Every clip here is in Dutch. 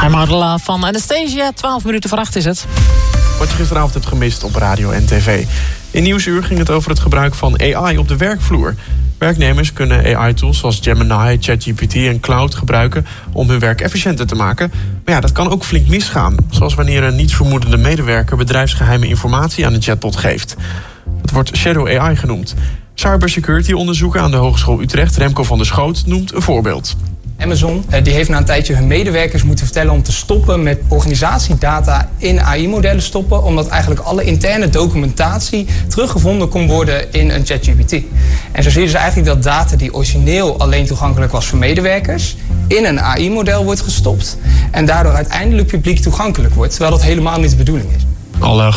I'm Out of Love van Anastasia. 12 minuten voor 8 is het. Wat je gisteravond hebt gemist op radio en tv. In Nieuwsuur ging het over het gebruik van AI op de werkvloer. Werknemers kunnen AI-tools zoals Gemini, ChatGPT en Cloud gebruiken om hun werk efficiënter te maken. Maar ja, dat kan ook flink misgaan. Zoals wanneer een nietsvermoedende medewerker bedrijfsgeheime informatie aan een chatbot geeft. Het wordt Shadow AI genoemd. Cybersecurity-onderzoeker aan de Hogeschool Utrecht, Remco van der Schoot, noemt een voorbeeld. Amazon die heeft na een tijdje hun medewerkers moeten vertellen om te stoppen met organisatiedata in AI-modellen stoppen, omdat eigenlijk alle interne documentatie teruggevonden kon worden in een ChatGPT. En zo zie je dus eigenlijk dat data die origineel alleen toegankelijk was voor medewerkers in een AI-model wordt gestopt en daardoor uiteindelijk publiek toegankelijk wordt, terwijl dat helemaal niet de bedoeling is. Alle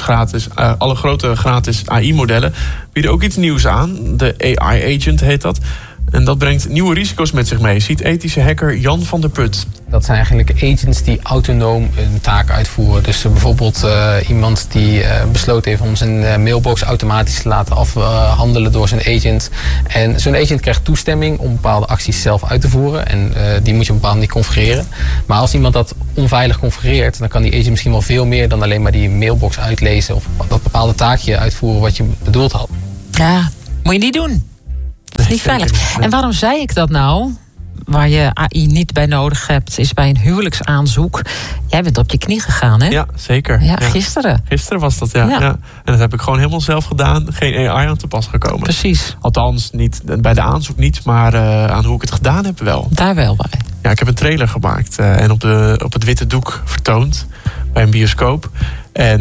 grote gratis AI-modellen bieden ook iets nieuws aan. De AI-agent heet dat. En dat brengt nieuwe risico's met zich mee, ziet ethische hacker Jan van der Put. Dat zijn eigenlijk agents die autonoom een taak uitvoeren. Dus bijvoorbeeld iemand die besloten heeft om zijn mailbox automatisch te laten afhandelen door zijn agent. En zo'n agent krijgt toestemming om bepaalde acties zelf uit te voeren. En die moet je op een bepaalde manier configureren. Maar als iemand dat onveilig configureert, dan kan die agent misschien wel veel meer dan alleen maar die mailbox uitlezen of dat bepaalde taakje uitvoeren wat je bedoeld had. Ja, moet je niet doen. Dat is niet veilig. En waarom zei ik dat nou? Waar je AI niet bij nodig hebt, is bij een huwelijksaanzoek. Jij bent op je knie gegaan, hè? Ja, zeker. Ja, gisteren. Gisteren was dat, ja. En dat heb ik gewoon helemaal zelf gedaan. Geen AI aan te pas gekomen. Precies. Althans, niet bij de aanzoek niet, maar aan hoe ik het gedaan heb wel. Daar wel bij. Ja, ik heb een trailer gemaakt en op het witte doek vertoond bij een bioscoop. En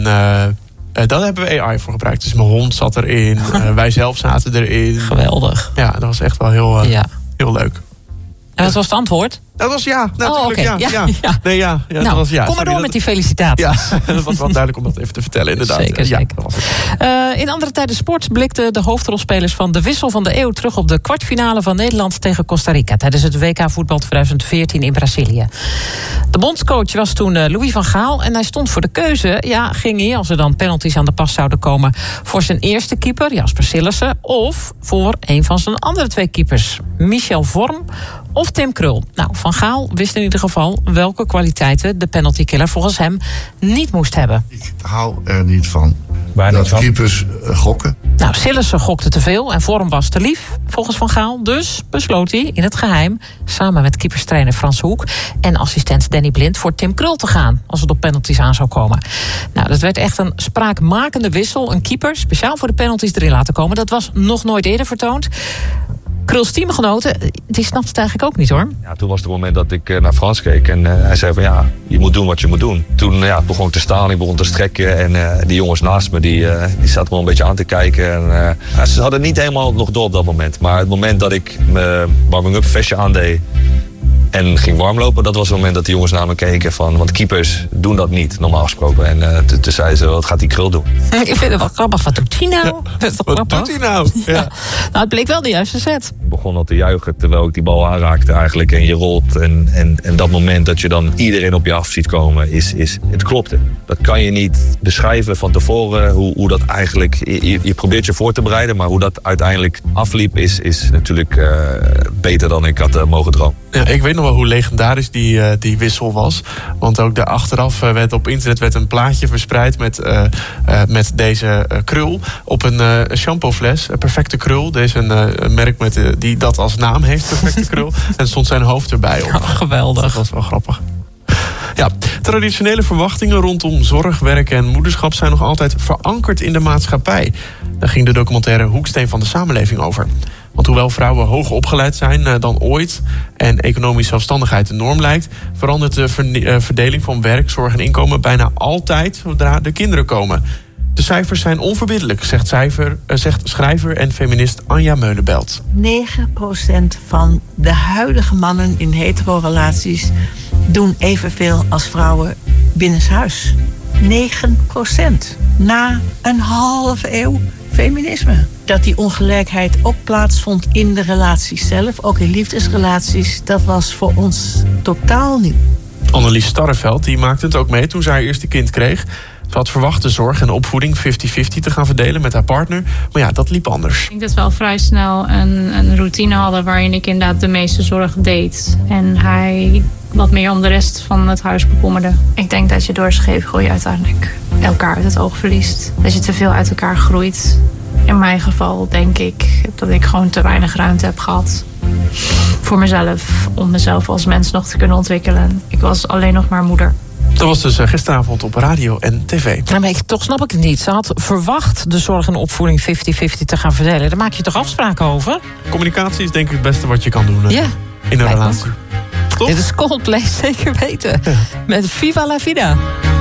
daar hebben we AI voor gebruikt. Dus mijn hond zat erin, wij zelf zaten erin. Geweldig. Ja, dat was echt wel heel leuk. En wat was het antwoord? Dat was ja, natuurlijk. Okay. Ja. Dat was ja. Kom maar door met die felicitaties. Ja, dat was wel duidelijk om dat even te vertellen, inderdaad. Zeker. Dat was het. In andere tijden sport blikten de hoofdrolspelers van de wissel van de eeuw terug op de kwartfinale van Nederland tegen Costa Rica tijdens het WK voetbal 2014 in Brazilië. De bondscoach was toen Louis van Gaal en hij stond voor de keuze. Ja, ging hij, als er dan penalties aan de pas zouden komen, voor zijn eerste keeper, Jasper Sillissen, of voor een van zijn andere twee keepers, Michel Vorm of Tim Krul. Nou, Van Gaal wist in ieder geval welke kwaliteiten de penaltykiller volgens hem niet moest hebben. Ik hou er niet van dat keepers gokken. Nou, Sillissen gokte te veel en Vorm was te lief, volgens Van Gaal. Dus besloot hij in het geheim, samen met keeperstrainer Frans Hoek en assistent Danny Blind, voor Tim Krul te gaan als het op penalties aan zou komen. Nou, dat werd echt een spraakmakende wissel. Een keeper speciaal voor de penalties erin laten komen. Dat was nog nooit eerder vertoond. Kruls teamgenoten, die snapte het eigenlijk ook niet, hoor. Ja, toen was het moment dat ik naar Frans keek en hij zei van ja, je moet doen wat je moet doen. Toen begon ik te staan, ik begon te strekken en die jongens naast me, die zaten me een beetje aan te kijken. En, ze hadden niet helemaal nog door op dat moment. Maar het moment dat ik mijn warming-up vestje aandeed en ging warmlopen, dat was het moment dat de jongens naar me keken van, want keepers doen dat niet, normaal gesproken. En toen zeiden ze, wat gaat die Krul doen? Ik vind het wel grappig, wat doet hij nou? Wat doet hij nou? Ja. Nou, het bleek wel de juiste set. Ik begon al te juichen terwijl ik die bal aanraakte eigenlijk en je rolt. En dat moment dat je dan iedereen op je af ziet komen, het klopte. Dat kan je niet beschrijven van tevoren, hoe dat eigenlijk, je probeert je voor te bereiden, maar hoe dat uiteindelijk afliep is natuurlijk beter dan ik had mogen dromen. Ja, ik weet nog wel hoe legendarisch die wissel was. Want ook achteraf werd op internet werd een plaatje verspreid met deze krul op een shampoofles. Perfecte Krul. Deze een merk die dat als naam heeft, Perfecte Krul. En stond zijn hoofd erbij op. Oh, geweldig. Dat was wel grappig. Ja, traditionele verwachtingen rondom zorg, werk en moederschap zijn nog altijd verankerd in de maatschappij. Daar ging de documentaire Hoeksteen van de samenleving over. Want hoewel vrouwen hoger opgeleid zijn dan ooit en economische zelfstandigheid de norm lijkt, verandert de verdeling van werk, zorg en inkomen bijna altijd zodra de kinderen komen. De cijfers zijn onverbiddelijk, zegt schrijver en feminist Anja Meulenbelt. 9% van de huidige mannen in hetero-relaties doen evenveel als vrouwen binnenshuis. 9%. Na een halve eeuw feminisme. Dat die ongelijkheid ook plaatsvond in de relaties zelf, ook in liefdesrelaties, dat was voor ons totaal nieuw. Annelies Starreveld die maakte het ook mee toen zij haar eerste kind kreeg. Ze had verwacht de zorg en opvoeding 50-50 te gaan verdelen met haar partner. Maar ja, dat liep anders. Ik denk dat we al vrij snel een routine hadden waarin ik inderdaad de meeste zorg deed. En hij wat meer om de rest van het huis bekommerde. Ik denk dat je door scheefgroei uiteindelijk elkaar uit het oog verliest. Dat je te veel uit elkaar groeit. In mijn geval denk ik dat ik gewoon te weinig ruimte heb gehad voor mezelf, om mezelf als mens nog te kunnen ontwikkelen. Ik was alleen nog maar moeder. Dat was dus gisteravond op radio en tv. Maar toch snap ik het niet. Ze had verwacht de zorg en opvoeding 50-50 te gaan verdelen. Daar maak je toch afspraken over? Communicatie is denk ik het beste wat je kan doen in een relatie. Dit is Coldplay, zeker weten. Ja. Met Viva la Vida.